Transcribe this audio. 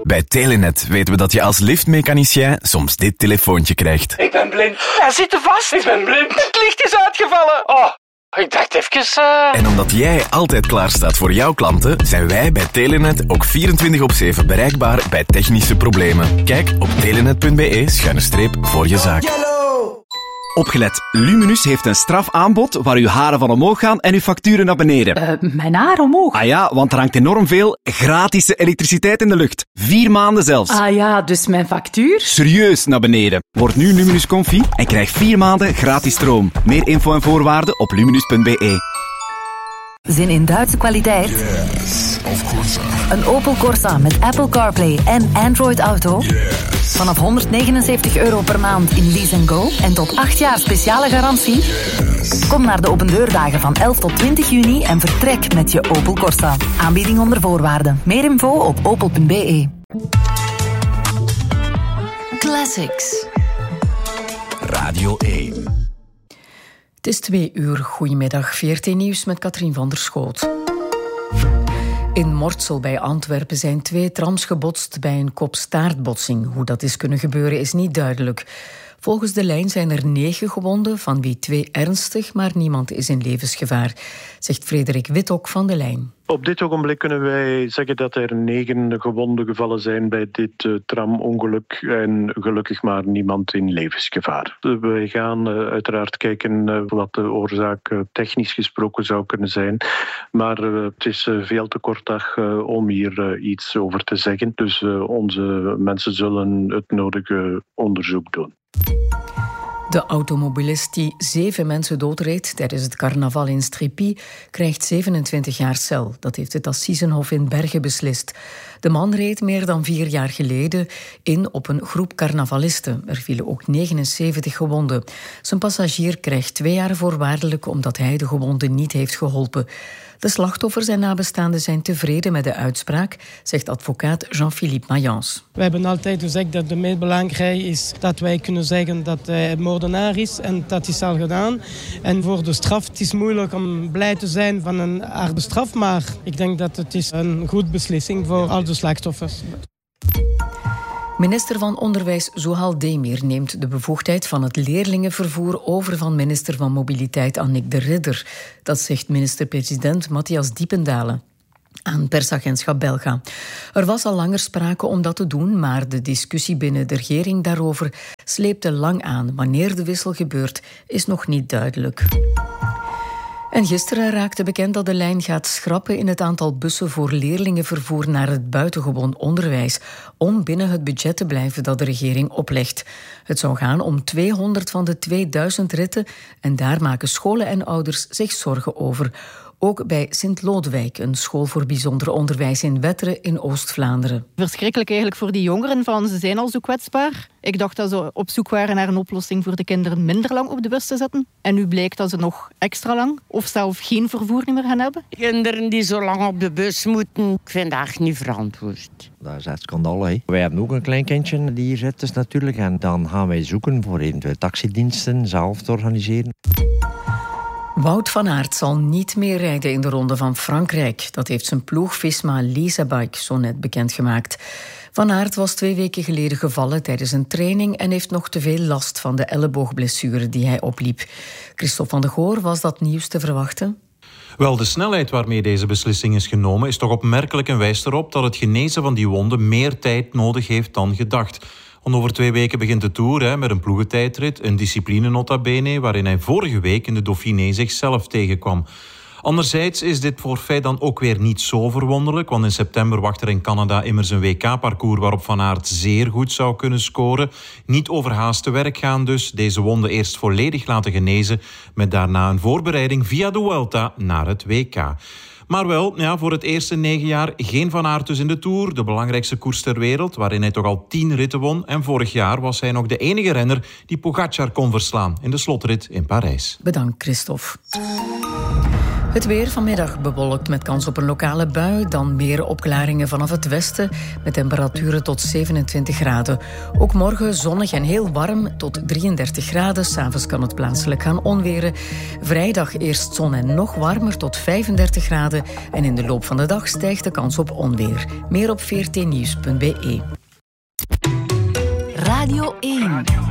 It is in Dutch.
Bij Telenet weten we dat je als liftmechanicien soms dit telefoontje krijgt. Ik ben blind. Hij zit er vast. Ik ben blind. Het licht is uitgevallen. Oh, ik dacht even... En omdat jij altijd klaar staat voor jouw klanten, zijn wij bij Telenet ook 24/7 bereikbaar bij technische problemen. Kijk op telenet.be/voor je zaak. Opgelet, Luminus heeft een strafaanbod waar uw haren van omhoog gaan en uw facturen naar beneden. Mijn haar omhoog? Ah ja, want er hangt enorm veel gratis elektriciteit in de lucht. 4 maanden zelfs. Ah ja, dus mijn factuur? Serieus naar beneden. Word nu Luminus Confi en krijg 4 maanden gratis stroom. Meer info en voorwaarden op luminus.be. Zin in Duitse kwaliteit? Yes, of course. Een Opel Corsa met Apple CarPlay en Android Auto? Yes. Vanaf €179 per maand in Lease & Go en tot 8 jaar speciale garantie? Yes. Kom naar de opendeurdagen van 11 tot 20 juni en vertrek met je Opel Corsa. Aanbieding onder voorwaarden. Meer info op opel.be. Classics. Radio 1. Het is 2 uur. Goedemiddag. VRT Nieuws met Katrien van der Schoot. In Mortsel bij Antwerpen zijn 2 trams gebotst bij een kop-staartbotsing. Hoe dat is kunnen gebeuren is niet duidelijk. Volgens de lijn zijn er 9 gewonden, van wie 2 ernstig, maar niemand is in levensgevaar, zegt Frederik Witok van de lijn. Op dit ogenblik kunnen wij zeggen dat er 9 gewonden gevallen zijn bij dit tramongeluk en gelukkig maar niemand in levensgevaar. Wij gaan uiteraard kijken wat de oorzaak technisch gesproken zou kunnen zijn, maar het is veel te kort dag om hier iets over te zeggen. Dus onze mensen zullen het nodige onderzoek doen. De automobilist die 7 mensen doodreed tijdens het carnaval in Stripy krijgt 27 jaar cel. Dat heeft het Assisenhof in Bergen beslist. De man reed meer dan 4 jaar geleden in op een groep carnavalisten. Er vielen ook 79 gewonden. Zijn passagier krijgt 2 jaar voorwaardelijk omdat hij de gewonden niet heeft geholpen. De slachtoffers en nabestaanden zijn tevreden met de uitspraak, zegt advocaat Jean-Philippe Mayence. We hebben altijd gezegd dat het meest belangrijk is dat wij kunnen zeggen dat hij moordenaar is en dat is al gedaan. En voor de straf, het is moeilijk om blij te zijn van een harde straf, maar ik denk dat het is een goede beslissing voor al de slachtoffers. Minister van Onderwijs Zohal Demir neemt de bevoegdheid van het leerlingenvervoer over van minister van Mobiliteit Annick de Ridder. Dat zegt minister-president Matthias Diependalen aan persagentschap Belga. Er was al langer sprake om dat te doen, maar de discussie binnen de regering daarover sleepte lang aan. Wanneer de wissel gebeurt, is nog niet duidelijk. En gisteren raakte bekend dat de lijn gaat schrappen in het aantal bussen voor leerlingenvervoer naar het buitengewoon onderwijs, om binnen het budget te blijven dat de regering oplegt. Het zou gaan om 200 van de 2000 ritten en daar maken scholen en ouders zich zorgen over. Ook bij Sint-Lodewijk, een school voor bijzonder onderwijs in Wetteren in Oost-Vlaanderen. Verschrikkelijk eigenlijk voor die jongeren, van ze zijn al zo kwetsbaar. Ik dacht dat ze op zoek waren naar een oplossing voor de kinderen minder lang op de bus te zetten. En nu blijkt dat ze nog extra lang of zelf geen vervoer meer gaan hebben. Kinderen die zo lang op de bus moeten, ik vind dat echt niet verantwoord. Dat is echt schandaal, hè. Wij hebben ook een klein kindje die hier zit, dus natuurlijk. En dan gaan wij zoeken voor eventueel taxidiensten zelf te organiseren. Wout van Aert zal niet meer rijden in de Ronde van Frankrijk. Dat heeft zijn ploeg Visma Leasebike zo net bekendgemaakt. Van Aert was 2 weken geleden gevallen tijdens een training en heeft nog te veel last van de elleboogblessure die hij opliep. Christophe van de Goor, was dat nieuws te verwachten? Wel, de snelheid waarmee deze beslissing is genomen is toch opmerkelijk en wijst erop dat het genezen van die wonden meer tijd nodig heeft dan gedacht. Want over 2 weken begint de Tour met een ploegentijdrit, een discipline nota bene, waarin hij vorige week in de Dauphiné zichzelf tegenkwam. Anderzijds is dit forfait dan ook weer niet zo verwonderlijk, want in september wacht er in Canada immers een WK-parcours waarop Van Aert zeer goed zou kunnen scoren. Niet overhaast te werk gaan dus, deze wonden eerst volledig laten genezen, met daarna een voorbereiding via de Vuelta naar het WK. Maar wel, voor het eerste 9 jaar geen Van Aert dus in de Tour, de belangrijkste koers ter wereld, waarin hij toch al 10 ritten won. En vorig jaar was hij nog de enige renner die Pogačar kon verslaan in de slotrit in Parijs. Bedankt, Christophe. Het weer vanmiddag bewolkt met kans op een lokale bui. Dan meer opklaringen vanaf het westen met temperaturen tot 27 graden. Ook morgen zonnig en heel warm tot 33 graden. 's Avonds kan het plaatselijk gaan onweren. Vrijdag eerst zon en nog warmer tot 35 graden. En in de loop van de dag stijgt de kans op onweer. Meer op vrtnieuws.be. Radio 1.